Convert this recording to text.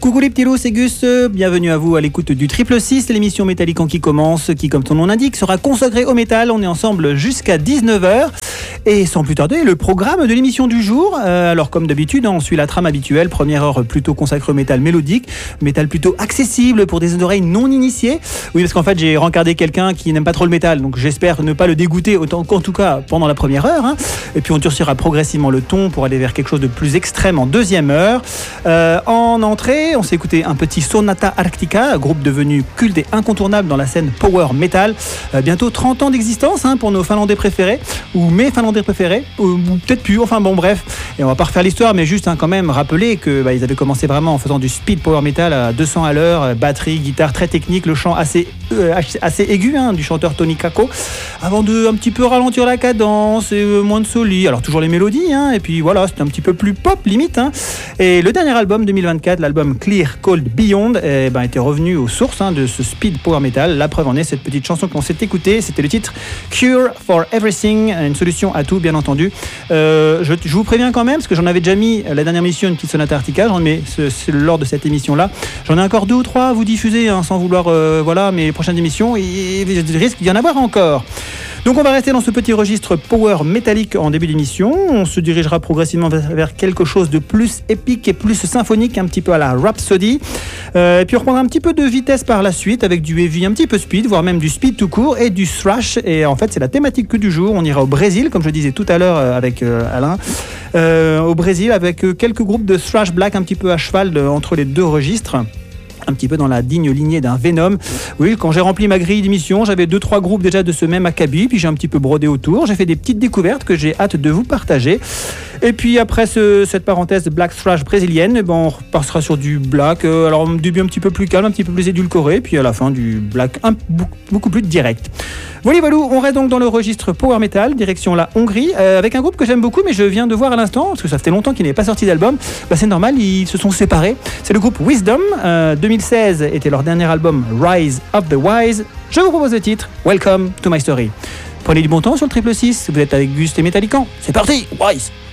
Coucou les petits loups, c'est Gus, bienvenue à vous à l'écoute du Triple 6, l'émission Métallican qui commence, qui comme son nom l'indique sera consacrée au métal. On est ensemble jusqu'à 19h et sans plus tarder le programme de l'émission du jour. Alors comme d'habitude on suit la trame habituelle, première heure plutôt consacrée au métal mélodique, métal plutôt accessible pour des oreilles non initiées. Oui parce qu'en fait j'ai rencardé quelqu'un qui n'aime pas trop le métal, donc j'espère ne pas le dégoûter autant qu'en tout cas pendant la première heure, hein. Et puis on durcira progressivement le ton pour aller vers quelque chose de plus extrême en deuxième heure. En entrée, on s'est écouté un petit Sonata Arctica, groupe devenu culte et incontournable dans la scène power metal. Bientôt 30 ans d'existence pour nos Finlandais préférés, ou mes Finlandais préférés, ou peut-être plus, enfin bon bref. Et on va pas refaire l'histoire, mais juste quand même rappeler que ils avaient commencé vraiment en faisant du speed power metal à 200 à l'heure, batterie, guitare très technique, le chant assez aigu du chanteur Tony Kakko, avant de un petit peu ralentir la cadence et moins de soli. Alors toujours les mélodies, et puis voilà, c'était un petit peu plus pop limite. Et le dernier album 2024, l'album Clear Cold Beyond, était revenu aux sources de ce speed power metal. La preuve en est cette petite chanson qu'on s'est écoutée, c'était le titre Cure for Everything, une solution à tout bien entendu. Je vous préviens quand même, parce que j'en avais déjà mis la dernière émission une petite Sonata Arctica, j'en mets lors de cette émission là. J'en ai encore 2 ou 3 à vous diffuser sans vouloir, mais les prochaines émissions, il risque d'y en avoir encore. Donc on va rester dans ce petit registre power métallique en début d'émission. On se dirigera progressivement vers quelque chose de plus épique et plus symphonique, un petit peu à la Rhapsody. Et puis on reprendra un petit peu de vitesse par la suite avec du heavy, un petit peu speed, voire même du speed tout court et du thrash. Et en fait c'est la thématique du jour. On ira au Brésil, comme je disais tout à l'heure avec Alain. Au Brésil avec quelques groupes de thrash black un petit peu à cheval entre les deux registres. Un petit peu dans la digne lignée d'un Venom. Oui, quand j'ai rempli ma grille d'émission, j'avais 2-3 groupes déjà de ce même acabit, puis j'ai un petit peu brodé autour. J'ai fait des petites découvertes que j'ai hâte de vous partager. Et puis après cette parenthèse black thrash brésilienne, on repassera sur du black, alors du début un petit peu plus calme, un petit peu plus édulcoré, puis à la fin du black beaucoup plus direct. Voilà, on reste donc dans le registre power metal, direction la Hongrie, avec un groupe que j'aime beaucoup, mais je viens de voir à l'instant, parce que ça fait longtemps qu'il n'avait pas sorti d'album. C'est normal, ils se sont séparés. C'est le groupe Wisdom. 2016 était leur dernier album Rise of the Wise. Je vous propose le titre Welcome to My Story. Prenez du bon temps sur le Triple 6, vous êtes avec Gus et Métallican. C'est parti, Wise.